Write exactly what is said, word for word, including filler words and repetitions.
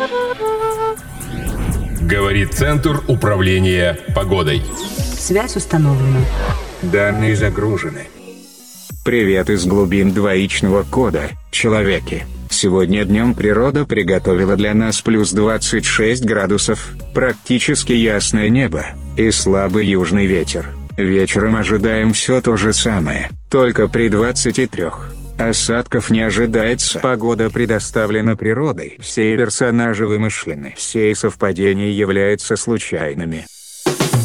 Говорит Центр управления погодой. Связь установлена. Данные загружены. Привет из глубин двоичного кода, человеки. Сегодня днем природа приготовила для нас плюс двадцать шесть градусов, практически ясное небо, и слабый южный ветер. Вечером ожидаем все то же самое, только при двадцати трёх. Осадков не ожидается. Погода предоставлена природой. Все персонажи вымышлены. Все совпадения являются случайными.